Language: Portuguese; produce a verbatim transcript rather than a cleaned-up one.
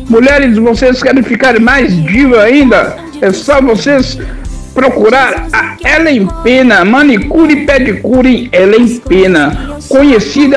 Mulheres, vocês querem ficar mais diva ainda? É só vocês procurar a Ellen Pena, manicure e pedicure Ellen Pena, conhecida